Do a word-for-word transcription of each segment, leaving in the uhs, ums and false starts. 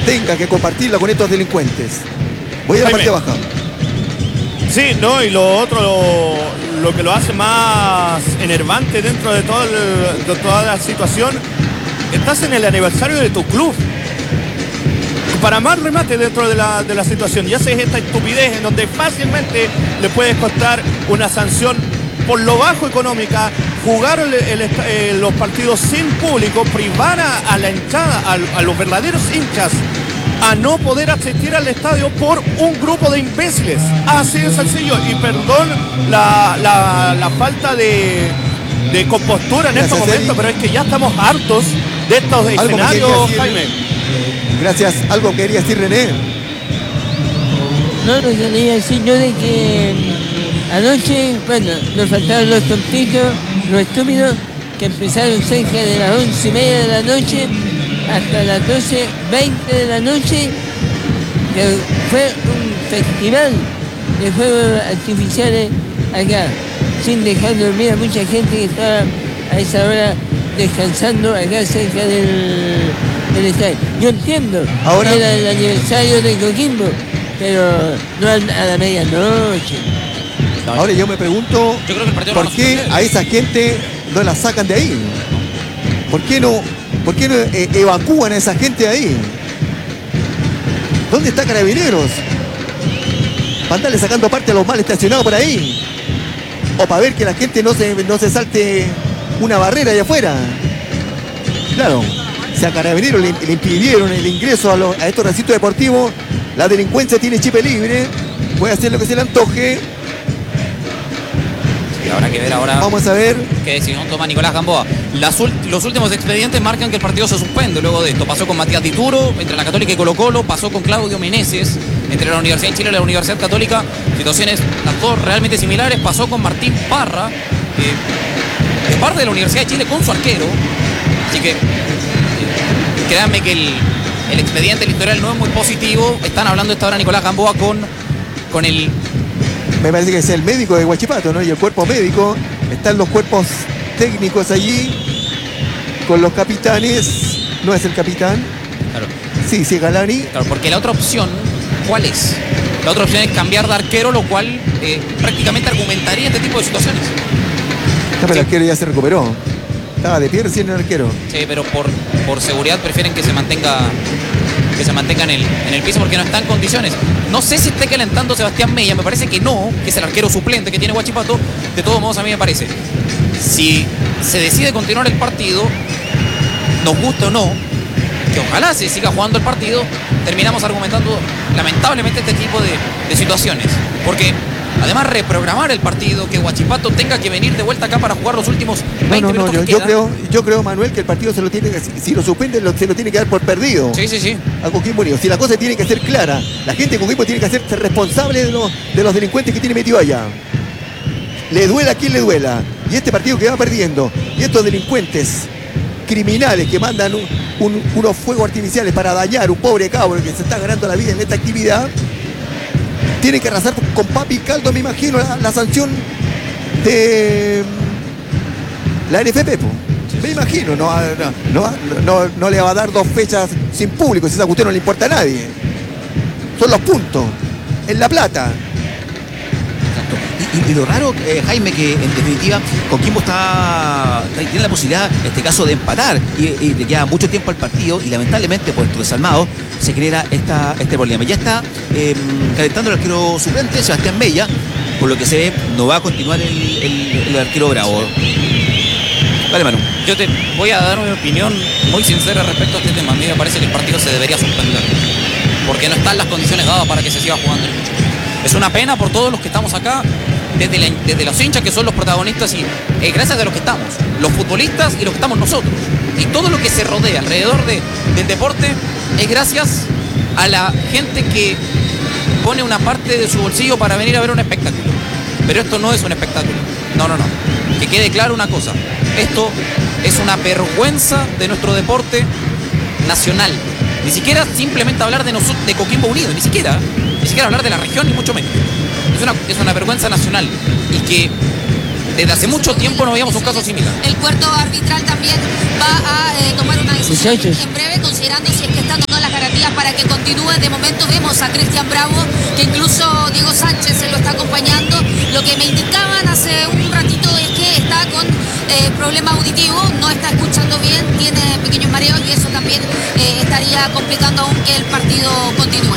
tenga que compartirla con estos delincuentes. Voy a la parte baja. Sí, no, y lo otro, lo, lo que lo hace más enervante dentro de, todo el, de toda la situación, estás en el aniversario de tu club. Para más remate dentro de la, de la situación, y haces esta estupidez en donde fácilmente le puedes costar una sanción por lo bajo económica, jugar el, el, el, los partidos sin público, privar a, a la hinchada, a, a los verdaderos hinchas, a no poder asistir al estadio por un grupo de imbéciles. Así de sencillo. Y perdón la, la, la falta de, de compostura en Gracias, estos momentos, Eddie. Pero es que ya estamos hartos de estos escenarios, Jaime. Gracias. ¿Algo quería decir, René? No, no quería decir yo de que anoche, bueno, nos faltaron los tontitos, los estúpidos, que empezaron cerca de las once y media de la noche hasta las doce veinte de la noche, que fue un festival de fuegos artificiales acá, sin dejar dormir a mucha gente que estaba a esa hora descansando acá cerca del, del estadio. Yo entiendo, ahora era el aniversario de Coquimbo, pero no a la medianoche. Ahora yo me pregunto, yo creo que ¿por qué a esa gente no la sacan de ahí? ¿Por qué no, por qué no eh, evacúan a esa gente de ahí? ¿Dónde está Carabineros? Para andarle sacando parte a los mal estacionados por ahí. O para ver que la gente no se, no se salte una barrera allá afuera. Claro, si a Carabineros le, le impidieron el ingreso a, los, a estos recintos deportivos, la delincuencia tiene chip libre, puede hacer lo que se le antoje. Y habrá que ver ahora. Vamos a ver qué decisión toma Nicolás Gamboa. Las, los últimos expedientes marcan que el partido se suspende luego de esto. Pasó con Matías Dituro entre la Católica y Colo Colo, pasó con Claudio Meneses entre la Universidad de Chile y la Universidad Católica. Situaciones las dos realmente similares. Pasó con Martín Parra, eh, de parte de la Universidad de Chile, con su arquero. Así que eh, créanme que el, el expediente, el historial no es muy positivo. Están hablando esta hora Nicolás Gamboa con, con el... Me parece que es el médico de Huachipato, ¿no? Y el cuerpo médico. Están los cuerpos técnicos allí con los capitanes. ¿No es el capitán? Claro. Sí, sí, Galani. Claro, porque la otra opción, ¿cuál es? La otra opción es cambiar de arquero, lo cual eh, prácticamente argumentaría este tipo de situaciones. No, pero sí. El arquero ya se recuperó. Estaba de pie recién el arquero. Sí, pero por, por seguridad prefieren que se mantenga que se mantenga en el, en el piso porque no está en condiciones. No sé si esté calentando Sebastián Mella, me parece que no, que es el arquero suplente que tiene Huachipato. De todos modos, a mí me parece, si se decide continuar el partido, nos gusta o no, que ojalá se siga jugando el partido, terminamos argumentando lamentablemente este tipo de, de situaciones. Porque además reprogramar el partido, que Huachipato tenga que venir de vuelta acá para jugar los últimos veinte no, no, minutos no, que yo, yo quedan. creo, yo creo, Manuel, que el partido se lo tiene que, si lo suspende, lo, se lo tiene que dar por perdido. Sí, sí, sí. A Coquimbo Unido. Si la cosa tiene que ser clara, la gente de Coquimbo tiene que hacerse responsable de los, de los delincuentes que tiene metido allá. Le duela a quien le duela. Y este partido que va perdiendo, y estos delincuentes criminales que mandan un, un, unos fuegos artificiales para dañar un pobre cabro que se está ganando la vida en esta actividad, tienen que arrasar con papi y caldo, me imagino, la, la sanción de la N F P, po. Me imagino, no, no, no, no, no le va a dar dos fechas sin público, si esa cuestión no le importa a nadie. Son los puntos, en La Plata. Y, y, y lo raro, eh, Jaime, que en definitiva Coquimbo está, está tiene la posibilidad, en este caso, de empatar y, y le queda mucho tiempo al partido y lamentablemente por estos desarmados se genera esta, este problema. Ya está eh, calentando el arquero suplente, Sebastián Mella, por lo que se ve no va a continuar el, el, el arquero Bravo. Vale, Manu. Yo te voy a dar mi opinión muy sincera respecto a este tema. A mí me parece que el partido se debería suspender porque no están las condiciones dadas para que se siga jugando. Es una pena por todos los que estamos acá, desde, la, desde los hinchas que son los protagonistas y eh, gracias a los que estamos, los futbolistas y los que estamos nosotros. Y todo lo que se rodea alrededor de, del deporte es gracias a la gente que pone una parte de su bolsillo para venir a ver un espectáculo. Pero esto no es un espectáculo. No, no, no. Que quede claro una cosa. Esto es una vergüenza de nuestro deporte nacional. Ni siquiera simplemente hablar de, nosotros, de Coquimbo Unido, ni siquiera. Ni siquiera hablar de la región, ni mucho menos. Es una, es una vergüenza nacional. Y que desde hace mucho tiempo no veíamos un caso similar. El cuarto arbitral también va a eh, tomar una decisión Muchachos. en breve, considerando si es que están o no las garantías para que continúe. De momento vemos a Cristian Bravo, que incluso Diego Sánchez se lo está acompañando. Lo que me indicaban hace un ratito es que está con eh, problema auditivo, no está escuchando bien, tiene pequeños mareos y eso también eh, estaría complicando aún que el partido continúe.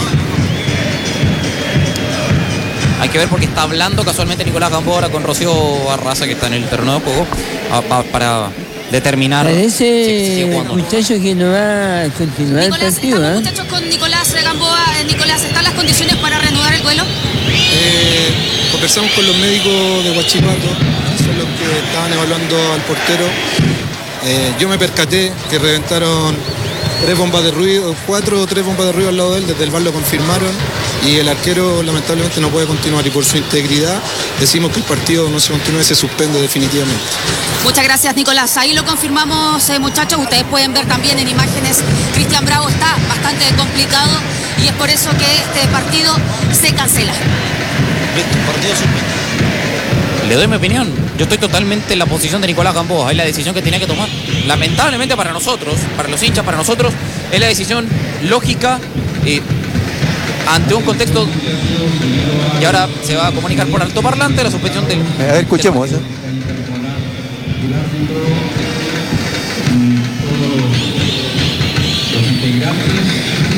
Hay que ver porque está hablando casualmente Nicolás Gamboa ahora con Rocío Arraza, que está en el terreno de juego, a- pa- para determinar Parece, si- si sigue jugando o no. muchacho, que no va a continuar el Nicolás, partido. estamos ¿eh? muchachos con Nicolás Gamboa. Eh, Nicolás, ¿están las condiciones para reanudar el duelo? Eh, conversamos con los médicos de Huachipato, que son los que estaban evaluando al portero. Eh, yo me percaté que reventaron tres bombas de ruido, cuatro o tres bombas de ruido al lado de él, desde el bar lo confirmaron, y el arquero lamentablemente no puede continuar, y por su integridad decimos que el partido no se continúa y se suspende definitivamente. Muchas gracias, Nicolás. Ahí lo confirmamos, eh, muchachos. Ustedes pueden ver también en imágenes, Cristian Bravo está bastante complicado y es por eso que este partido se cancela. Listo, partido suspendido. Le doy mi opinión. Yo estoy totalmente en la posición de Nicolás Gamboa. Es la decisión que tenía que tomar. Lamentablemente para nosotros, para los hinchas, para nosotros, es la decisión lógica eh, ante un contexto. Y ahora se va a comunicar por altoparlante la suspensión del. A ver, escuchemos. del ¿eh? Los integrantes